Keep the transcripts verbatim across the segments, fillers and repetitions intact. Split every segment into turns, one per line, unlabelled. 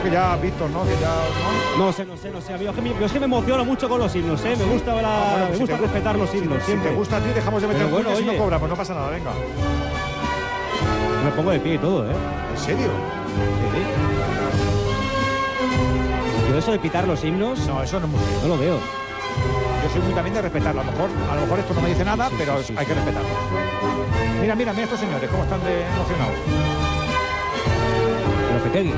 que ya has visto, ¿no? Que ya, ¿no?
No sé, no sé, no sé. Yo es que me, yo es que me emociono mucho con los himnos, ¿eh? Me gusta, la,
Ah, bueno,
me
si
gusta
te,
respetar los himnos,
si,
siempre.
Si te gusta a ti, dejamos de meter
Pero bueno,
cuñas y no
oye.
cobramos, no pasa nada, venga.
Me pongo de pie y todo, ¿eh?
¿En serio?
Sí. Yo eso de pitar los himnos,
No, eso no es muy bien.
no lo veo.
Yo soy muy también de respetarlo. A lo mejor, a lo mejor esto no me dice nada,
Sí, sí,
pero
sí, sí,
hay
sí.
que respetarlo. Mira, mira, mira estos señores, cómo están de emocionados.
Lopetegui.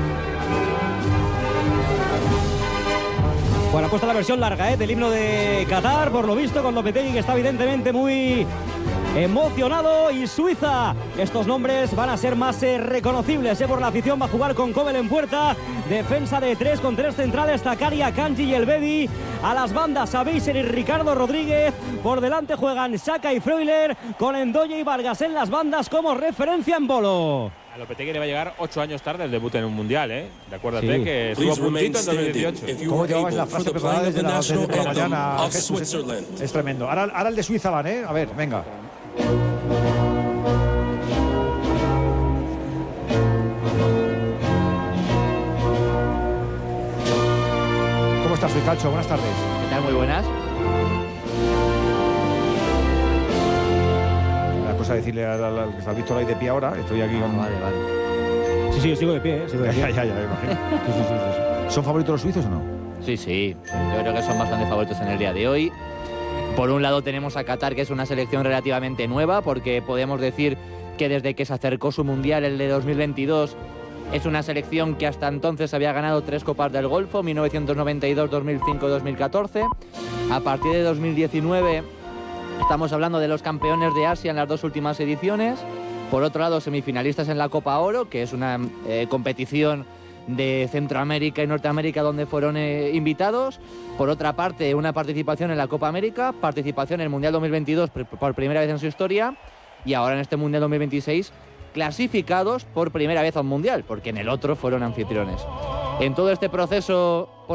Bueno, ha puesto la versión larga, ¿eh? Del himno de Qatar, por lo visto, con Lopetegui, que está evidentemente muy emocionado. Y Suiza, estos nombres van a ser más eh, reconocibles, ¿eh? Por la afición. Va a jugar con Kobel en puerta, defensa de tres con tres centrales, Zakaria, Kanji y Elvedi. A las bandas, a Beiser y Ricardo Rodríguez. Por delante juegan Saka y Freuler, con Endoye y Vargas en las bandas como referencia en Bolo.
A Lopetegui le va a llegar ocho años tarde el debut en un mundial, ¿eh? Acuérdate
Sí.
que estuvo a puntito en dos mil dieciocho.
¿Cómo llevabas la frase preparada desde la, desde por la mañana, Jesús? Es, es tremendo. Ahora, ahora el de Suiza van, ¿eh? A ver, venga. ¿Cómo estás, Suicacho? Buenas tardes.
¿Qué tal? Muy buenas.
Una cosa decirle al, al, al que está Víctor ahí de pie ahora. Estoy aquí con...
Ah, vale, vale.
Sí, sí, yo sigo de pie, ¿eh? Sigo de
Ya,
pie.
ya, ya, me imagino.
Sí, sí, sí, sí.
¿Son favoritos los suizos o no?
Sí, sí. Yo creo que son bastante favoritos en el día de hoy. Por un lado tenemos a Qatar, que es una selección relativamente nueva, porque podemos decir que desde que se acercó su Mundial, el de dos mil veintidós, es una selección que hasta entonces había ganado tres Copas del Golfo, mil novecientos noventa y dos, dos mil cinco y dos mil catorce. A partir de dos mil diecinueve estamos hablando de los campeones de Asia en las dos últimas ediciones. Por otro lado, semifinalistas en la Copa Oro, que es una eh, competición de Centroamérica y Norteamérica donde fueron eh, invitados. Por otra parte, una participación en la Copa América, participación en el Mundial dos mil veintidós por, por primera vez en su historia, y ahora en este Mundial dos mil veintiséis clasificados por primera vez a un Mundial, porque en el otro fueron anfitriones. En todo este proceso